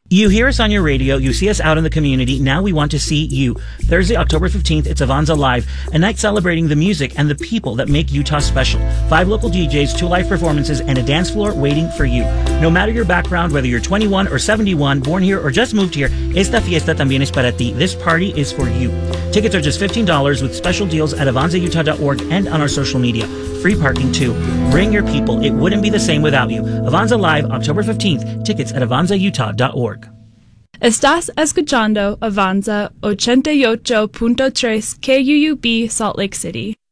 You hear us on your radio, you see us out in the community, now we want to see you. Thursday, October 15th, it's Avanza Live, a night celebrating the music and the people that make Utah special. 5 local DJs, 2 live performances, and a dance floor waiting for you. No matter your background, whether you're 21 or 71, born here or just moved here, esta fiesta también es para ti. This party is for you. Tickets are just $15 with special deals at avanzautah.org and on our social media. Free parking too. Bring your people. It wouldn't be the same without you. Avanza Live, October 15th. Tickets at avanzautah.org. Estás escuchando Avanza 88.3 KUUB Salt Lake City.